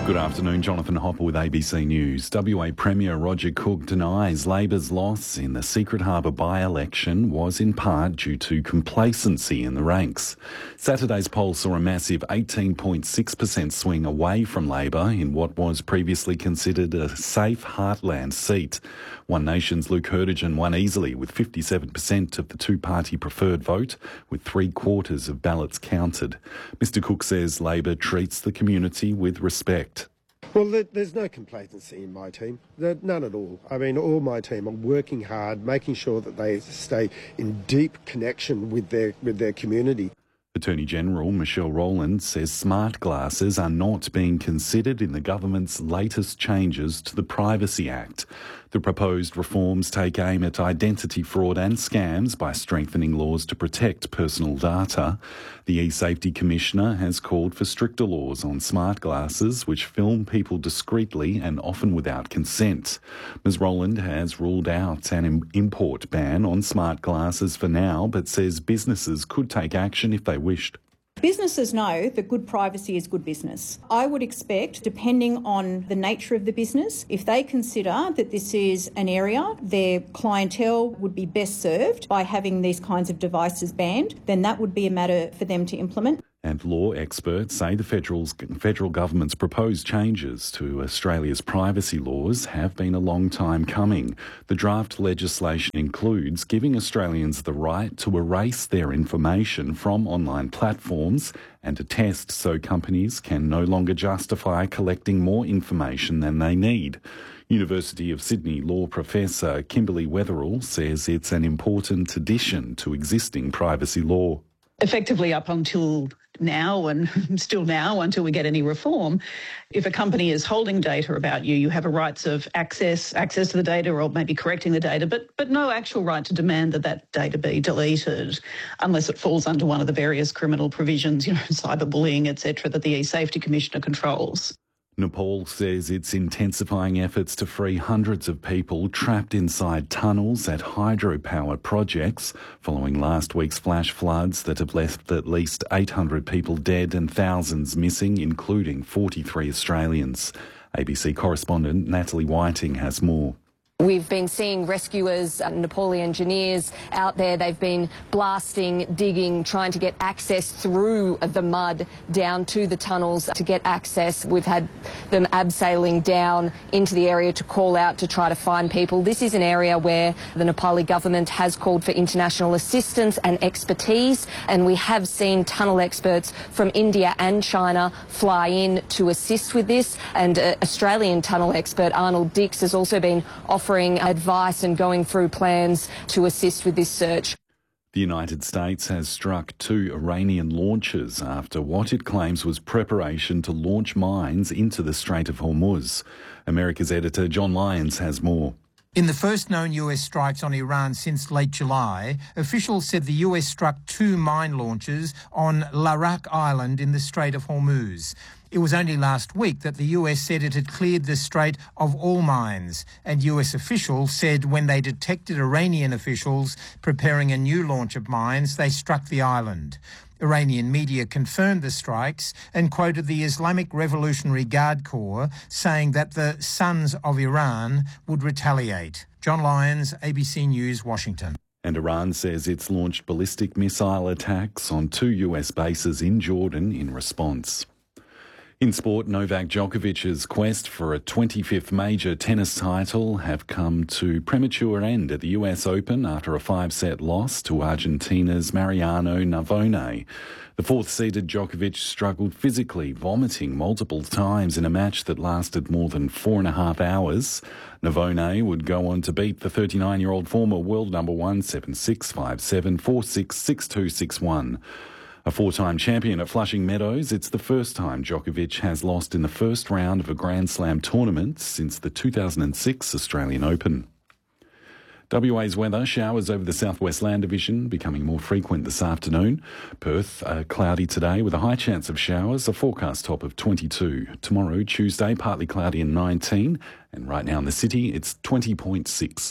Good afternoon, Jonathan Hopper with ABC News. WA Premier Roger Cook denies Labor's loss in the Secret Harbour by-election was in part due to complacency in the ranks. Saturday's poll saw a massive 18.6% swing away from Labor in what was previously considered a safe heartland seat. One Nation's Luke Hurtigan won easily with 57% of the two-party preferred vote, with 3/4 of ballots counted. Mr Cook says Labor treats the community with respect. Well, there's no complacency in my team. None at all. I mean, all my team are working hard, making sure that they stay in deep connection with their community. Attorney General Michelle Rowland says smart glasses are not being considered in the government's latest changes to the Privacy Act. The proposed reforms take aim at identity fraud and scams by strengthening laws to protect personal data. The eSafety Commissioner has called for stricter laws on smart glasses which film people discreetly and often without consent. Ms Rowland has ruled out an import ban on smart glasses for now, but says businesses could take action if they wished. Businesses know that good privacy is good business. I would expect, depending on the nature of the business, if they consider that this is an area their clientele would be best served by having these kinds of devices banned, then that would be a matter for them to implement. And law experts say the federal government's proposed changes to Australia's privacy laws have been a long time coming. The draft legislation includes giving Australians the right to erase their information from online platforms and a test so companies can no longer justify collecting more information than they need. University of Sydney law professor Kimberly Weatherall says it's an important addition to existing privacy law. Effectively up until now and still now until we get any reform, if a company is holding data about you, you have a rights of access to the data or maybe correcting the data, but no actual right to demand that data be deleted unless it falls under one of the various criminal provisions, cyberbullying, etc., that the eSafety Commissioner controls. Nepal says it's intensifying efforts to free hundreds of people trapped inside tunnels at hydropower projects following last week's flash floods that have left at least 800 people dead and thousands missing, including 43 Australians. ABC correspondent Natalie Whiting has more. We've been seeing rescuers, Nepali engineers out there. They've been blasting, digging, trying to get access through the mud down to the tunnels to get access. We've had them abseiling down into the area to call out to try to find people. This is an area where the Nepali government has called for international assistance and expertise, and we have seen tunnel experts from India and China fly in to assist with this. And Australian tunnel expert Arnold Dix has also been offering advice and going through plans to assist with this search. The United States has struck 2 Iranian launches after what it claims was preparation to launch mines into the Strait of Hormuz. America's editor John Lyons has more. In the first known US strikes on Iran since late July, officials said the US struck 2 mine launches on Larak Island in the Strait of Hormuz. It was only last week that the US said it had cleared the strait of all mines, and US officials said when they detected Iranian officials preparing a new launch of mines, they struck the island. Iranian media confirmed the strikes and quoted the Islamic Revolutionary Guard Corps saying that the Sons of Iran would retaliate. John Lyons, ABC News, Washington. And Iran says it's launched ballistic missile attacks on 2 US bases in Jordan in response. In sport, Novak Djokovic's quest for a 25th major tennis title have come to premature end at the US Open after a 5-set loss to Argentina's Mariano Navone. The 4th-seeded Djokovic struggled physically, vomiting multiple times in a match that lasted more than 4.5 hours. Navone would go on to beat the 39-year-old former world number 1 7-6, 5-7, 4-6, 6-2, 6-1. A 4-time champion at Flushing Meadows, it's the first time Djokovic has lost in the first round of a Grand Slam tournament since the 2006 Australian Open. WA's weather, showers over the southwest land division becoming more frequent this afternoon. Perth, cloudy today with a high chance of showers, a forecast top of 22. Tomorrow, Tuesday, partly cloudy and 19. And right now in the city, it's 20.6.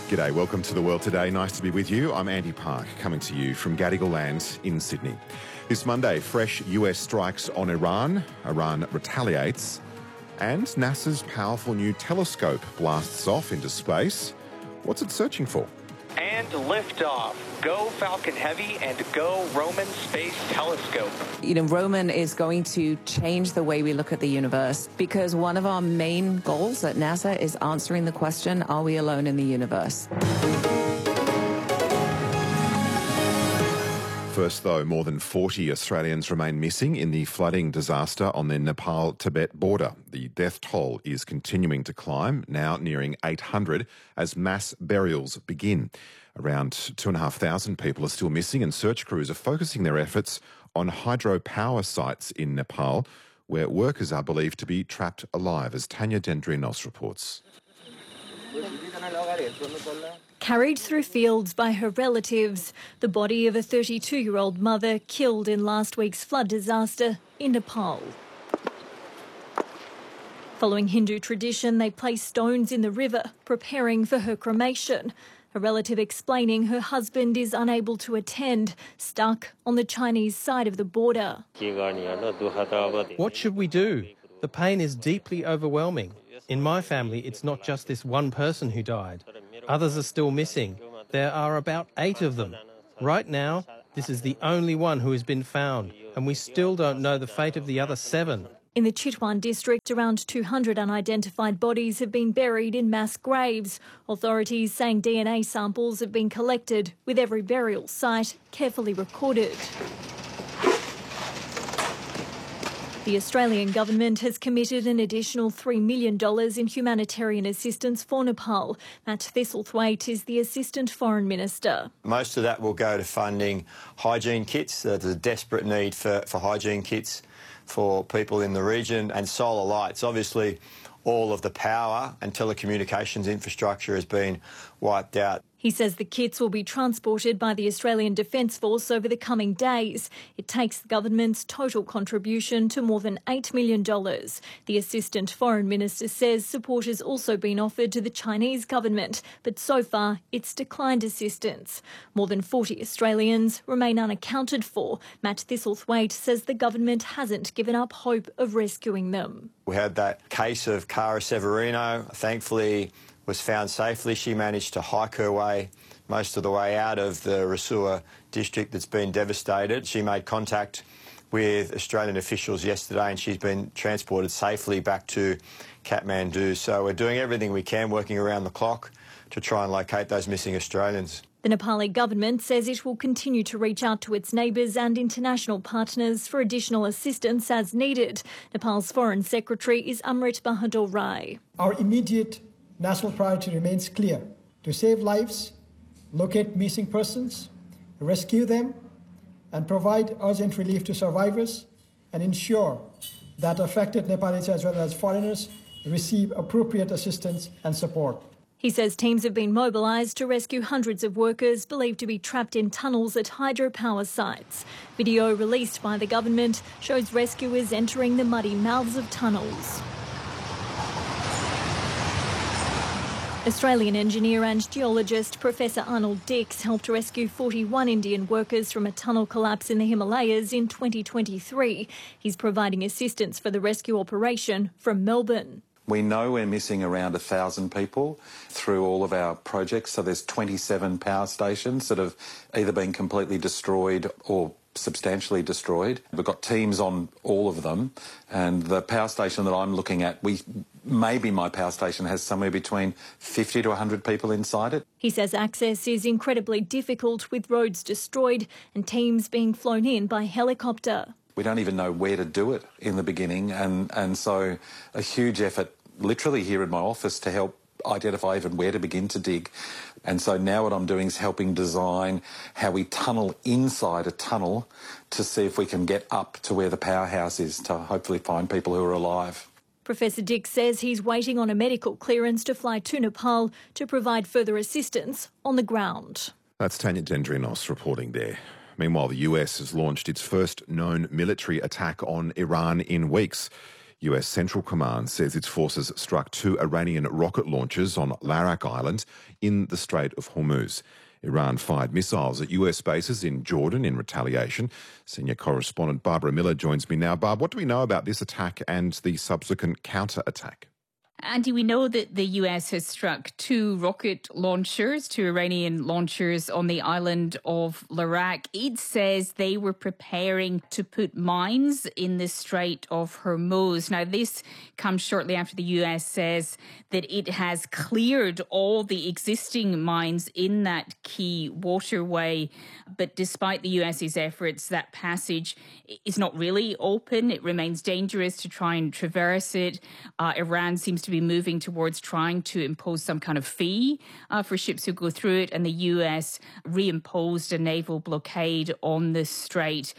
G'day, welcome to The World Today. Nice to be with you. I'm Andy Park, coming to you from Gadigal Land in Sydney. This Monday, fresh US strikes on Iran. Iran retaliates. And NASA's powerful new telescope blasts off into space. What's it searching for? And liftoff. Go Falcon Heavy and go Roman Space Telescope. You know, Roman is going to change the way we look at the universe, because one of our main goals at NASA is answering the question, are we alone in the universe? First, though, more than 40 Australians remain missing in the flooding disaster on the Nepal-Tibet border. The death toll is continuing to climb, now nearing 800 as mass burials begin. Around 2,500 people are still missing, and search crews are focusing their efforts on hydropower sites in Nepal, where workers are believed to be trapped alive, as Tanya Dendrinos reports. Carried through fields by her relatives, the body of a 32-year-old mother killed in last week's flood disaster in Nepal. Following Hindu tradition, they place stones in the river, preparing for her cremation. A relative explaining her husband is unable to attend, stuck on the Chinese side of the border. What should we do? The pain is deeply overwhelming. In my family, it's not just this one person who died. Others are still missing. There are about 8 of them. Right now, this is the only one who has been found, and we still don't know the fate of the other 7. In the Chitwan district, around 200 unidentified bodies have been buried in mass graves. Authorities saying DNA samples have been collected, with every burial site carefully recorded. The Australian government has committed an additional $3 million in humanitarian assistance for Nepal. Matt Thistlethwaite is the Assistant Foreign Minister. Most of that will go to funding hygiene kits. There's a desperate need for hygiene kits for people in the region, and solar lights. Obviously, all of the power and telecommunications infrastructure has been wiped out. He says the kits will be transported by the Australian Defence Force over the coming days. It takes the government's total contribution to more than $8 million. The Assistant Foreign Minister says support has also been offered to the Chinese government, but so far it's declined assistance. More than 40 Australians remain unaccounted for. Matt Thistlethwaite says the government hasn't given up hope of rescuing them. We had that case of Cara Severino. Thankfully, was found safely. She managed to hike her way most of the way out of the Rasua district that's been devastated. She made contact with Australian officials yesterday, and she's been transported safely back to Kathmandu. So we're doing everything we can, working around the clock to try and locate those missing Australians. The Nepali government says it will continue to reach out to its neighbours and international partners for additional assistance as needed. Nepal's Foreign Secretary is Amrit Bahadur Rai. Our immediate national priority remains clear: to save lives, locate missing persons, rescue them, and provide urgent relief to survivors, and ensure that affected Nepalis as well as foreigners receive appropriate assistance and support. He says teams have been mobilised to rescue hundreds of workers believed to be trapped in tunnels at hydropower sites. Video released by the government shows rescuers entering the muddy mouths of tunnels. Australian engineer and geologist Professor Arnold Dix helped rescue 41 Indian workers from a tunnel collapse in the Himalayas in 2023. He's providing assistance for the rescue operation from Melbourne. We know we're missing around 1,000 people through all of our projects. So there's 27 power stations that have either been completely destroyed or substantially destroyed. We've got teams on all of them, and the power station that I'm looking at, maybe my power station has somewhere between 50 to 100 people inside it. He says access is incredibly difficult with roads destroyed and teams being flown in by helicopter. We don't even know where to do it in the beginning, and so a huge effort literally here in my office to help identify even where to begin to dig. And so now what I'm doing is helping design how we tunnel inside a tunnel to see if we can get up to where the powerhouse is to hopefully find people who are alive. Professor Dix says he's waiting on a medical clearance to fly to Nepal to provide further assistance on the ground. That's Tanya Dendrinos reporting there. Meanwhile, the US has launched its first known military attack on Iran in weeks. US Central Command says its forces struck 2 Iranian rocket launchers on Larak Island in the Strait of Hormuz. Iran fired missiles at US bases in Jordan in retaliation. Senior correspondent Barbara Miller joins me now. Barb, what do we know about this attack and the subsequent counter-attack? Andy, we know that the US has struck 2 rocket launchers, 2 Iranian launchers on the island of Larak. It says they were preparing to put mines in the Strait of Hormuz. Now, this comes shortly after the US says that it has cleared all the existing mines in that key waterway. But despite the US's efforts, that passage is not really open. It remains dangerous to try and traverse it. Iran seems to be moving towards trying to impose some kind of fee for ships who go through it, and the US reimposed a naval blockade on the strait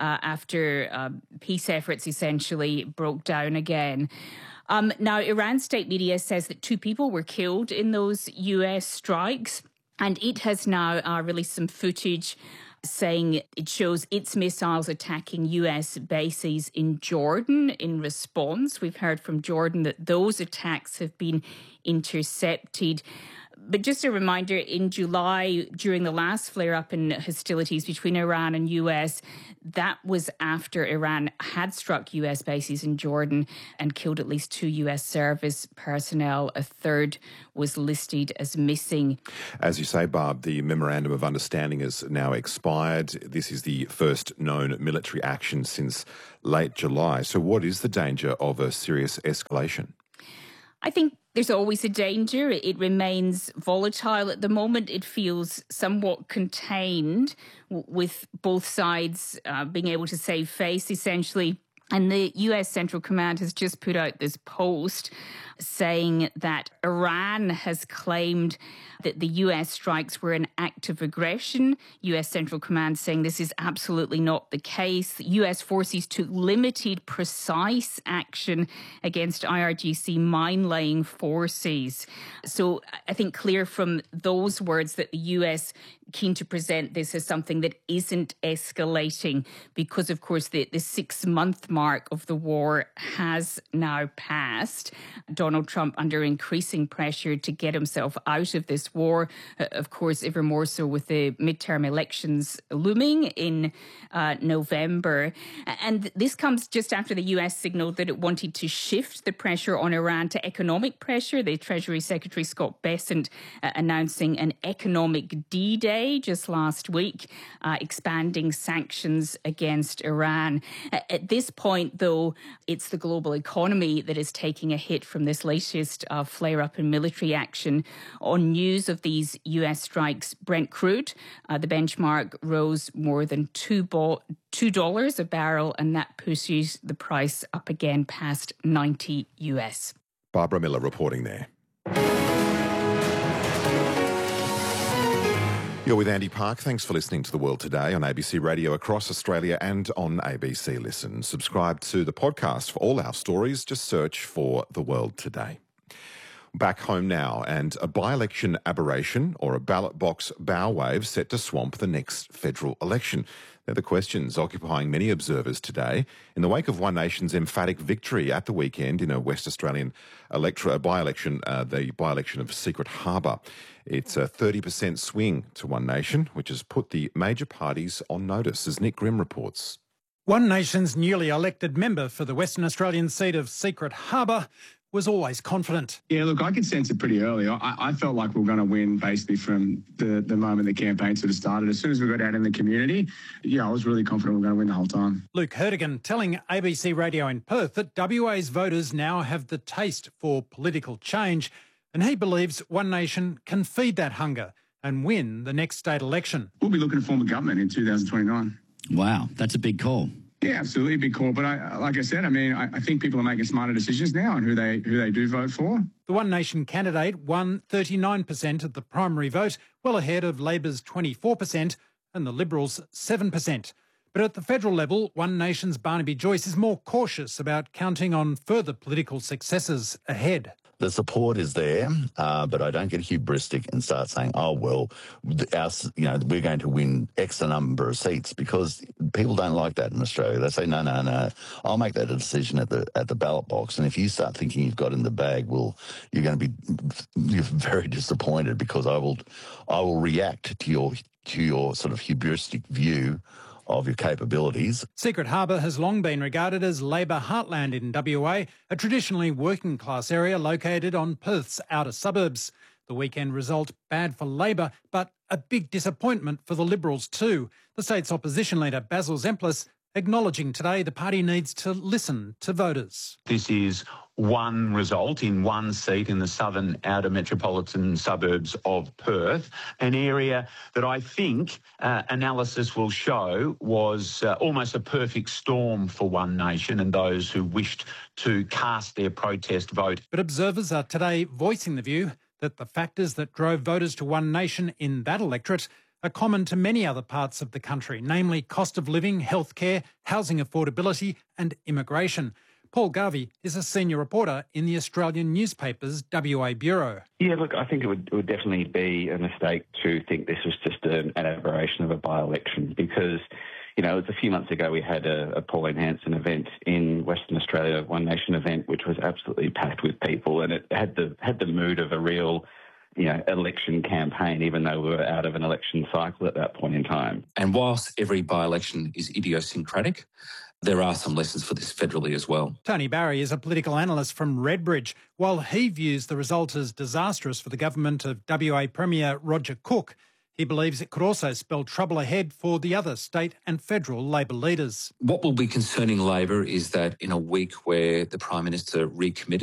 after peace efforts essentially broke down again. Now, Iran's state media says that 2 people were killed in those US strikes, and it has now released some footage saying it shows its missiles attacking US bases in Jordan in response. We've heard from Jordan that those attacks have been intercepted. But just a reminder, in July, during the last flare-up in hostilities between Iran and US, that was after Iran had struck US bases in Jordan and killed at least 2 US service personnel. A third was listed as missing. As you say, Barb, the Memorandum of Understanding has now expired. This is the first known military action since late July. So what is the danger of a serious escalation? I think there's always a danger. It remains volatile at the moment. It feels somewhat contained, with both sides being able to save face, essentially. And the US Central Command has just put out this post saying that Iran has claimed that the US strikes were an act of aggression. US Central Command saying this is absolutely not the case. US forces took limited, precise action against IRGC mine-laying forces. So I think clear from those words that the US keen to present this as something that isn't escalating because, of course, the 6-month mark of the war has now passed. Donald Trump under increasing pressure to get himself out of this war, of course, ever more so with the midterm elections looming in November. And this comes just after the US signaled that it wanted to shift the pressure on Iran to economic pressure. The Treasury Secretary Scott Bessent announcing an economic D-Day just last week, expanding sanctions against Iran. At this point, though, it's the global economy that is taking a hit from this latest flare-up in military action. On news of these US strikes, Brent crude, the benchmark rose more than $2 a barrel, and that pushes the price up again past 90 US. Barbara Miller reporting there. You're with Andy Park. Thanks for listening to The World Today on ABC Radio across Australia and on ABC Listen. Subscribe to the podcast for all our stories. Just search for The World Today. Back home now, and a by-election aberration or a ballot box bow wave set to swamp the next federal election. They're the questions occupying many observers today in the wake of One Nation's emphatic victory at the weekend in a West Australian by-election, the by-election of Secret Harbour. It's a 30% swing to One Nation, which has put the major parties on notice, as Nick Grimm reports. One Nation's newly elected member for the Western Australian seat of Secret Harbour was always confident. Yeah, look, I could sense it pretty early. I felt like we were going to win basically from the moment the campaign sort of started. As soon as we got out in the community, I was really confident we were going to win the whole time. Luke Hertigan telling ABC Radio in Perth that WA's voters now have the taste for political change, and he believes One Nation can feed that hunger and win the next state election. We'll be looking to form a government in 2029. Wow, that's a big call. Yeah, absolutely, a big call. But like I said, I think people are making smarter decisions now on who they do vote for. The One Nation candidate won 39% of the primary vote, well ahead of Labor's 24% and the Liberals' 7%. But at the federal level, One Nation's Barnaby Joyce is more cautious about counting on further political successes ahead. the support is there, but I don't get hubristic and start saying, oh, well, we're going to win X number of seats, because people don't like that in Australia. They say, no, I'll make that a decision at the ballot box. And if you start thinking you've got in the bag, well, you're very disappointed, because I will react to your sort of hubristic view of your capabilities. Secret Harbour has long been regarded as Labor heartland in WA, a traditionally working-class area located on Perth's outer suburbs. The weekend result bad for Labor, but a big disappointment for the Liberals too. The state's opposition leader, Basil Zemplis, acknowledging today the party needs to listen to voters. This is one result in one seat in the southern outer metropolitan suburbs of Perth, an area that I think analysis will show was almost a perfect storm for One Nation and those who wished to cast their protest vote. But observers are today voicing the view that the factors that drove voters to One Nation in that electorate are common to many other parts of the country, namely cost of living, healthcare, housing affordability and immigration. Paul Garvey is a senior reporter in the Australian newspaper's WA Bureau. Yeah, look, I think it would definitely be a mistake to think this was just an aberration of a by-election, because, you know, it was a few months ago we had a Pauline Hanson event in Western Australia, One Nation event, which was absolutely packed with people, and it had the mood of a real, you know, election campaign, even though we were out of an election cycle at that point in time. And whilst every by-election is idiosyncratic, there are some lessons for this federally as well. Tony Barry is a political analyst from Redbridge. While he views the result as disastrous for the government of WA Premier Roger Cook, he believes it could also spell trouble ahead for the other state and federal Labor leaders. What will be concerning Labor is that in a week where the Prime Minister recommitted